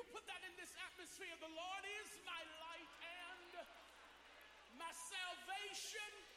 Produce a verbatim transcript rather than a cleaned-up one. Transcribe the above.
put that in this atmosphere. The Lord is my light and my salvation.